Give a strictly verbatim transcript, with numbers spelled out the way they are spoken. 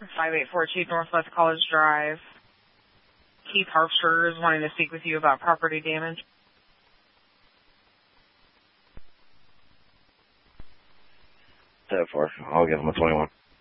five eight four two Northwest College Drive. Keith Harpster is wanting to speak with you about property damage. ten four. I'll give him a twenty-one.